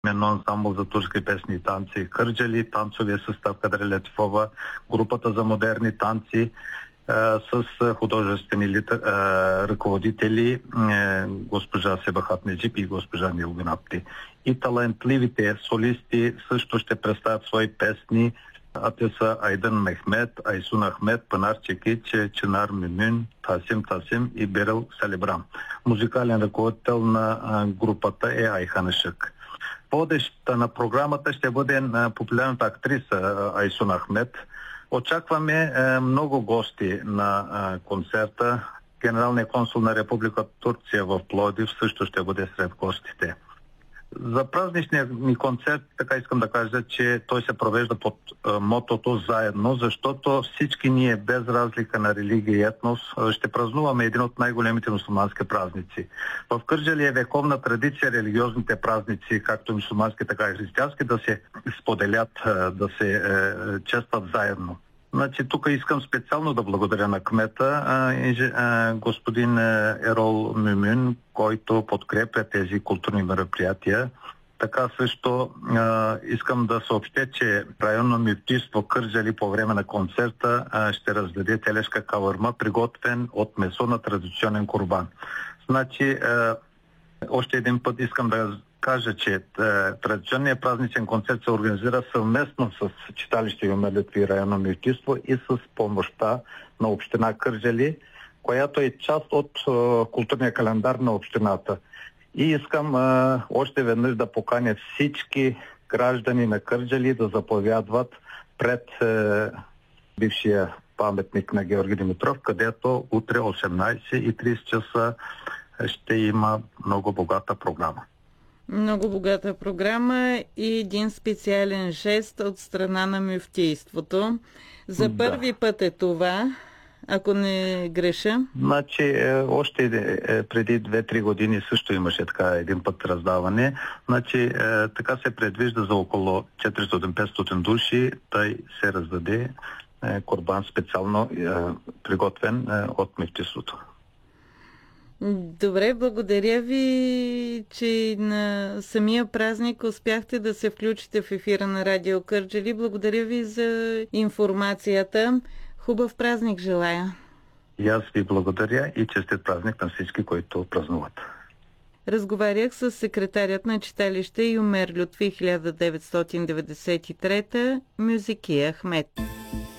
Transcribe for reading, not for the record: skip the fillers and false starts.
именно ансамбъл за турски песни и танци Кърджали, танцовия състав Кадри Лятифова, групата за модерни танци с художествени ръководители госпожа Себахат Неджип и госпожа Нилгин Апти. И талантливите солисти също ще представят свои песни, а те са Айдан Мехмед, Айсун Ахмед, Панар Чекич, Чинар Мимин, Тасим и Берел Салибрам. Музикален ръководител на групата е Айхан Шък. Водеща на програмата ще бъде популярната актриса Айсун Ахмед. Очакваме много гости на концерта. Генералният консул на Република Турция в Пловдив също ще бъде сред гостите. За празничния ни концерт, така искам да кажа, че той се провежда под мотото заедно, защото всички ние, без разлика на религия и етнос, ще празнуваме един от най-големите мюсюлмански празници. В Кърджали е вековна традиция религиозните празници, както мюсюлмански, така и християнски, да се споделят, да се честват заедно. Значи, тук искам специално да благодаря на кмета, господин Ерол Мюмин, който подкрепя тези културни мероприятия. Така също искам да съобщя, че районно мюфтийство Кърджали по време на концерта ще раздаде телешка кавърма, приготвен от месо на традиционен курбан. Значи, още един път искам да кажа, че традиционният празничен концерт се организира съвместно с читалище Юмелето и районно мюфтийство и с помощта на община Кърджали, която е част от културния календар на общината. И искам още веднъж да поканя всички граждани на Кърджали да заповядват пред бившия паметник на Георги Димитров, където утре 18:30 часа ще има много богата програма. Много богата програма и един специален жест от страна на мюфтийството. За първи път е това, ако не греша. Значи, още преди 2-3 години също имаше така един път раздаване. Значи, така се предвижда за около 400-500 души, той се раздаде курбан специално приготвен от мюфтийството. Добре, благодаря ви, че на самия празник успяхте да се включите в ефира на Радио Кърджали. Благодаря ви за информацията. Хубав празник желая. И аз ви благодаря и честит празник на всички, които празнуват. Разговарях с секретарят на читалище Юмер Лютви 1993 Мюзики Ахмед.